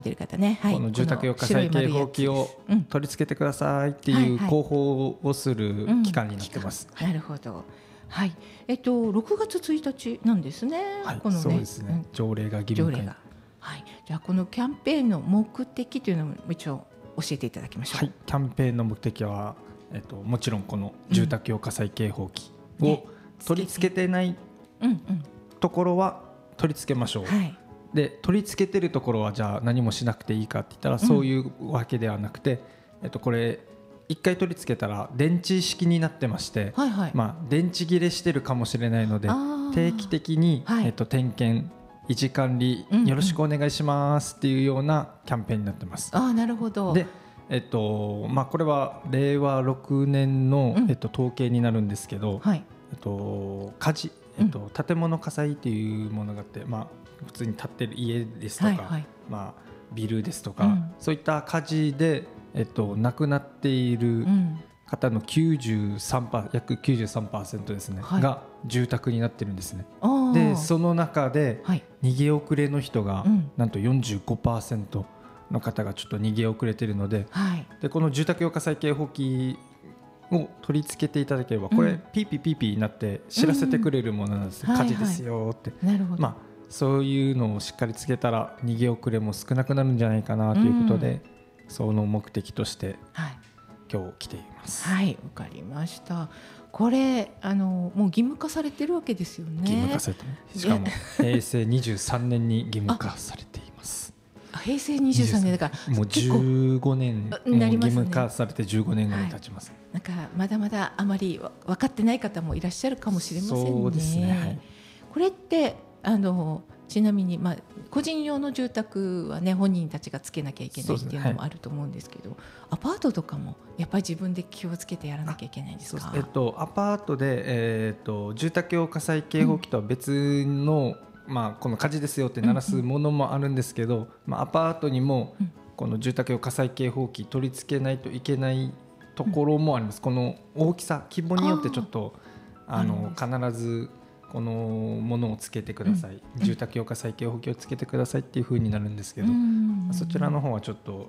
てる方ね、はい、 この住宅用火災警報器を取り付けてくださいっていう広報をする期間になってます。 なるほど。はい、6月1日なんですね。 はい、 このね、 そうですね。条例が義務化。 はい、じゃあこのキャンペーンの目的というのも一応教えていただきましょう。 はい、キャンペーンの目的は、もちろんこの住宅用火災警報器を取り付けてないところは取り付けましょう。はい、で取り付けてるところはじゃあ何もしなくていいかって言ったら、そういうわけではなくて、これ1回取り付けたら電池式になってまして、はいはい、電池切れしてるかもしれないので定期的に、点検維持管理よろしくお願いしますっていうようなキャンペーンになってます。 なるほど。 で、これは令和6年の、統計になるんですけど、はい、火事、建物火災っていうものがあって、普通に建ってる家ですとか、はいはい、ビルですとか、そういった火事で、亡くなっている方の約 93% ですね、はい、が住宅になってるんですね。でその中で逃げ遅れの人がなんと 45% の方がちょっと逃げ遅れているので、でこの住宅用火災警報器を取り付けていただければ、これピーピーピーピーになって知らせてくれるものなんです。火事ですよって。なるほど。そういうのをしっかりつけたら逃げ遅れも少なくなるんじゃないかなということで、その目的として今日来ています。 はい、わかりました。これもう義務化されてるわけですよね。 義務化されて、しかも平成23年に義務化されています。 平成23年だからもう15年、もう義務化されて15年ぐらい経ちます。 なんかまだまだあまり分かってない方もいらっしゃるかもしれませんね。 そうですね。はい、 これってちなみに、個人用の住宅はね、本人たちがつけなきゃいけないっていうのもあると思うんですけど、アパートとかもやっぱり自分で気をつけてやらなきゃいけないんですか？ アパートで、住宅用火災警報器とは別の、この火事ですよって鳴らすものもあるんですけど、アパートにもこの住宅用火災警報器取り付けないといけないところもあります。この大きさ、規模によってちょっと必ずこのものをつけてください、住宅用火災警報器をつけてくださいっていう風になるんですけど、そちらの方はちょっと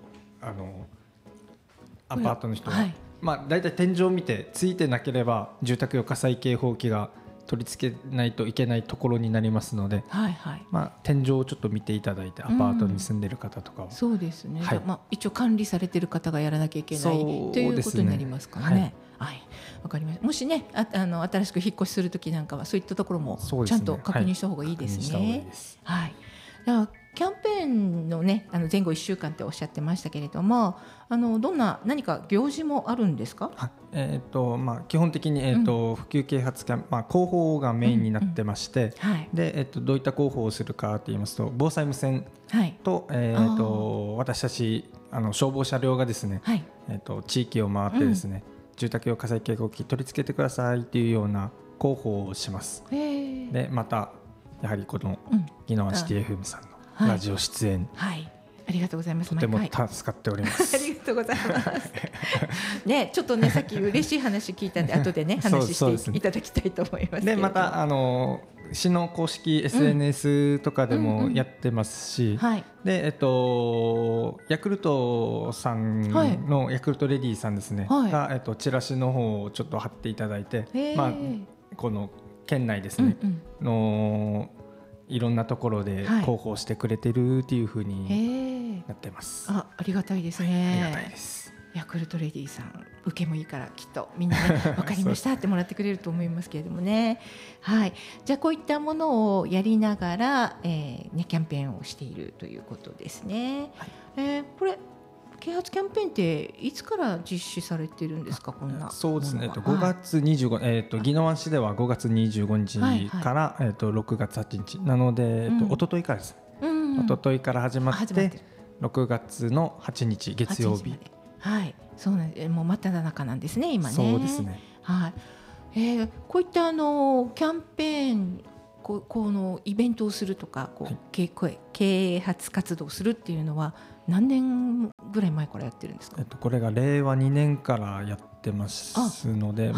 アパートの人は、だいたい天井を見てついてなければ住宅用火災警報器が取り付けないといけないところになりますので、天井をちょっと見ていただいて、アパートに住んでる方とかは、 そうですね、一応管理されてる方がやらなきゃいけないということになりますからね。はい、わかりました。もしね、新しく引っ越しするときなんかはそういったところもちゃんと確認した方がいいですね。はい。だからキャンペーンのね、前後1週間っておっしゃってましたけれども、何か行事もあるんですか？ 基本的に、普及啓発キャンペーン、広報がメインになってまして、でどういった広報をするかと言いますと、防災無線と、私たち消防車両がですね、地域を回ってですね、住宅用火災警報器取り付けてくださいっていうような広報をします。でまたやはりこの宜野湾シティ FM さんのラジオ出演、 ありがとうございます。 とても助かっております。 ありがとうございますね、ちょっとね、さっき嬉しい話聞いたんで後でね話していただきたいと思いますけれども、 でまた市の公式 SNS とかでもやってますし、でヤクルトさんのヤクルトレディさんですね、がチラシの方をちょっと貼っていただいて、この県内ですねのいろんなところで広報してくれてるっていう風になってます。 ありがたいですね。 ありがたいです。 ヤクルトレディさん、受けもいいからきっとみんなね分かりましたってもらってくれると思いますけれどもね。はい、じゃあこういったものをやりながら、キャンペーンをしているということですね。これ啓発キャンペーンっていつから実施されているんですか？こんなそうですね、5月25、宜野湾市では5月25日から、6月8日なので、一昨日からですね、一昨日から始まって6月の8日月曜日、 そうなんです。もう真っ只中なんですね今ね。 そうですね。 こういったキャンペーン、このイベントをするとか啓発活動をするっていうのは何年ぐらい前からやってるんですか？ これが令和2年からやってますので、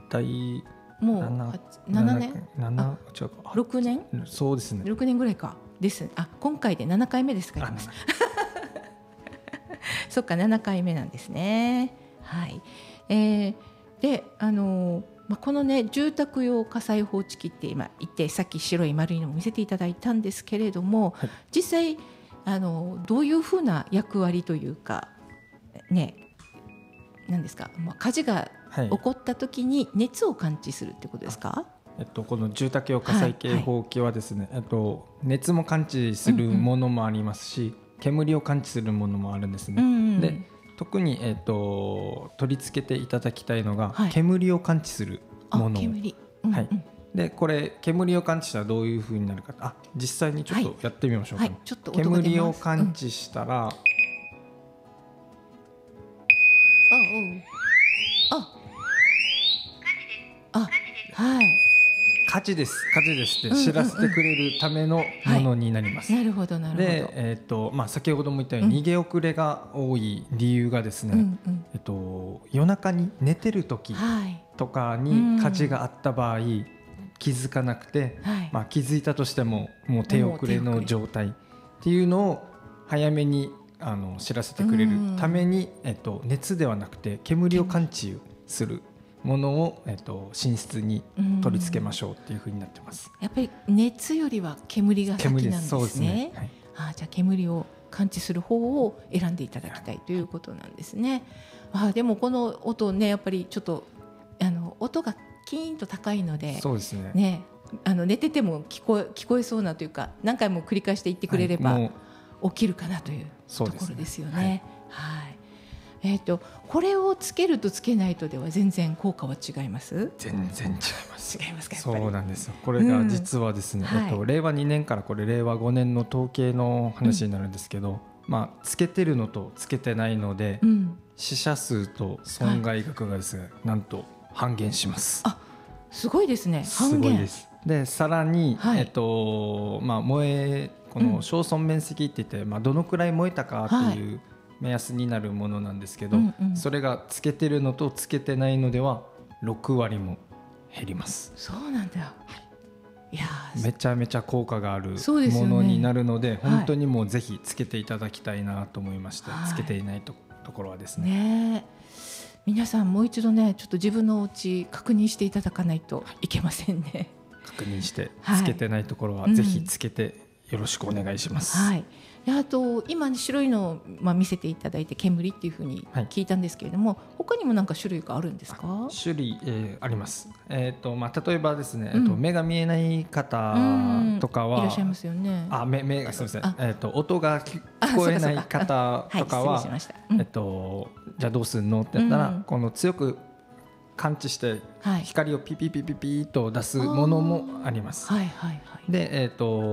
もう7年 6年そうですね。6年ぐらいか。 です。今回で7回目ですか。そっか、7回目なんですね。はい。でこのね、住宅用火災報知器って今言って、さっき白い丸いのも見せていただいたんですけれども、はい、実際どういうふうな役割というかね、何ですか、火事が起こった時に熱を感知するってことですか？ この住宅用火災警報器はですね、熱も感知するものもありますし、煙を感知するものもあるんですね。で特に、取り付けていただきたいのが、煙を感知するもの。でこれ煙を感知したらどういう風になるか、実際にちょっとやってみましょうか。ちょっと煙を感知したら、火事ですって知らせてくれるためのものになります。 なるほどなるほど。 で、先ほども言ったように逃げ遅れが多い理由がですね、夜中に寝てる時とかに火事があった場合、気づかなくて、気づいたとしてももう手遅れの状態っていうのを早めに知らせてくれるために、熱ではなくて煙を感知するものを、寝室に取り付けましょうっていう風になってます。 やっぱり熱よりは煙が先なんですね。じゃあ煙を感知する方を選んでいただきたいということなんですね。でもこの音ね、やっぱりちょっと音がキーンと高いので、 そうですね。 寝てても聞こえそうなというか、何回も繰り返して言ってくれれば起きるかなというところですよね。これをつけるとつけないとでは全然効果は違います？ 全然違います。 違いますか？ そうなんですよ。これが実はですね、令和2年からこれ令和5年の統計の話になるんですけど、つけてるのとつけてないので、死者数と損害額がですね、なんと半減します。 すごいですね。半減。すごいです。 でさらに、この焼損面積って言って、どのくらい燃えたかっていう目安になるものなんですけど、それがつけてるのとつけてないのでは6割も減ります。 そうなんだ。いやめちゃめちゃ効果があるものになるので、本当にもうぜひつけていただきたいなと思いまして、つけていないところはですね。 皆さんもう一度ね、ちょっと自分のお家確認していただかないといけませんね。 確認してつけてないところはぜひつけてよろしくお願いします。 あと今、白いのを見せていただいて煙っていうふうに聞いたんですけれども、他にも何か種類があるんですか？ 種類、あります。例えばですね、目が見えない方とかはいらっしゃいますよね。 目がすみません、音が聞こえない方とかはじゃあどうするのってやったら、この強く感知して光をピピピピピと出すものもあります。で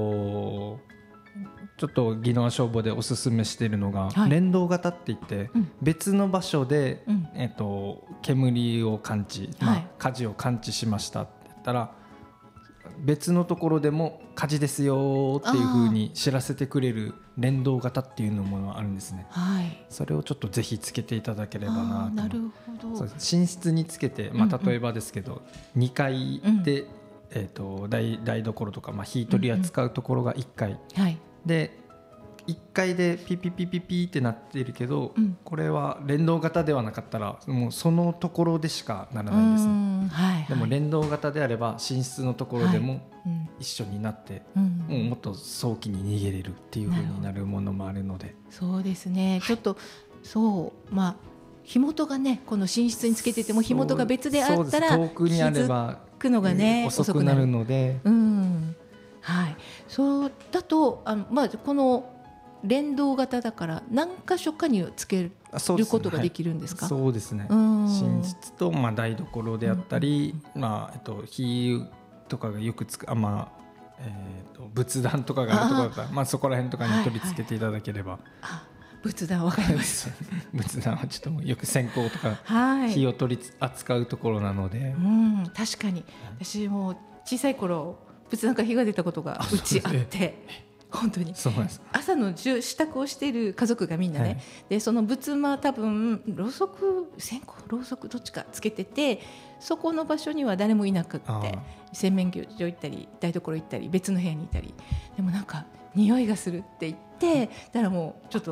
ちょっと宜野湾消防でおすすめしているのが、連動型っていって、別の場所で、煙を感知、火事を感知しましたって言ったら、別のところでも火事ですよっていう風に知らせてくれる連動型っていうのもあるんですね。それをちょっとぜひつけていただければなと。 なるほど。 寝室につけて、例えばですけど、2階で、台所とか、火取り扱うところが1階、で1階でピピピピピってなっているけど、これは連動型ではなかったらもうそのところでしかならないんですね。でも連動型であれば寝室のところでも一緒になって、もうもっと早期に逃げれるっていう風になるものもあるので。 そうですね。ちょっと火元がね、この寝室につけてても火元が別であったら遠くにあれば気づくのがね、 遅くなるので、 そうだとこの連動型だから何箇所かにつけることができるんですか？ そうですね。寝室と台所であったり、火とかがよく仏壇とかがあるところだったら、そこら辺とかに取り付けていただければ。 仏壇わかります。 仏壇はちょっとよく線香とか火を取り扱うところなので。 確かに私も小さい頃仏壇から火が出たことがうちあって。本当に朝の支度をしている家族がみんなね、でその仏間多分ろうそくどっちかつけてて、そこの場所には誰もいなくって、洗面所行ったり台所行ったり別の部屋にいたり、でもなんか匂いがするって言ってだからもうちょっと